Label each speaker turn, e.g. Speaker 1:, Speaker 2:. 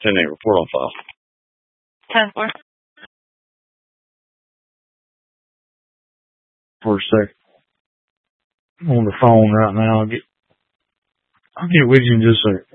Speaker 1: 10-8 report on file.
Speaker 2: 10-4.
Speaker 3: For a sec. I'm on the phone right now. I'll get with you in just a second.